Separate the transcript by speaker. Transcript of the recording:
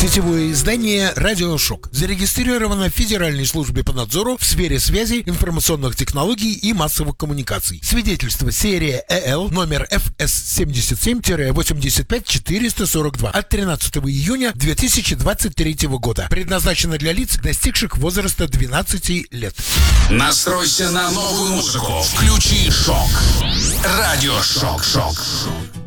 Speaker 1: Сетевое издание «Радиошок» зарегистрировано в Федеральной службе по надзору в сфере связи, информационных технологий и массовых коммуникаций. Свидетельство серия ЭЛ номер ФС-77-85442 от 13 июня 2023 года. Предназначено для лиц, достигших возраста 12 лет.
Speaker 2: Настройся на новую музыку. Включи «Шок». Радиошок.